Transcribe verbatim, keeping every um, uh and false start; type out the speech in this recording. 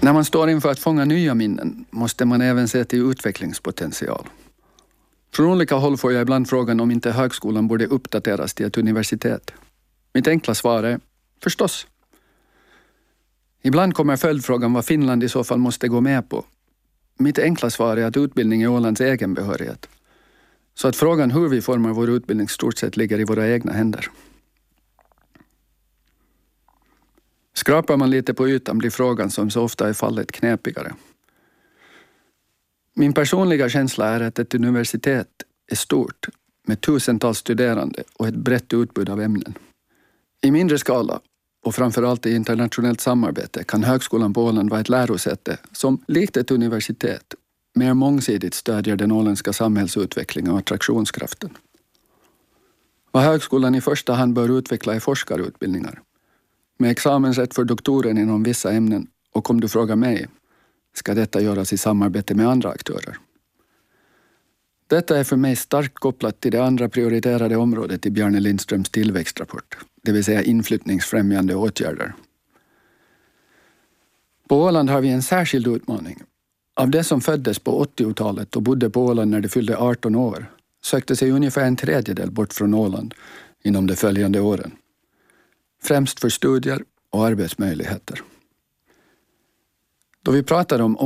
När man står inför att fånga nya minnen måste man även se till utvecklingspotential. Från olika håll får jag ibland frågan om inte högskolan borde uppdateras till ett universitet. Mitt enkla svar är förstås. Ibland kommer följdfrågan vad Finland i så fall måste gå med på. Mitt enkla svar är att utbildning är Ålands egen behörighet. Så att frågan hur vi formar vår utbildning stort sett ligger i våra egna händer. Skrapar man lite på ytan blir frågan som så ofta är fallet knepigare. Min personliga känsla är att ett universitet är stort med tusentals studerande och ett brett utbud av ämnen. I mindre skala och framförallt i internationellt samarbete kan högskolan på Åland vara ett lärosäte som likt ett universitet mer mångsidigt stödjer den åländska samhällsutvecklingen och attraktionskraften. Vad högskolan i första hand bör utveckla är forskarutbildningar. Med examensrätt för doktoren inom vissa ämnen och om du frågar mig ska detta göras i samarbete med andra aktörer. Detta är för mig starkt kopplat till det andra prioriterade området i Bjarne Lindströms tillväxtrapport, det vill säga inflyttningsfrämjande åtgärder. På Åland har vi en särskild utmaning. Av det som föddes på åttiotalet och bodde på Åland när de fyllde arton år sökte sig ungefär en tredjedel bort från Åland inom de följande åren. Främst för studier och arbetsmöjligheter. Då vi pratar om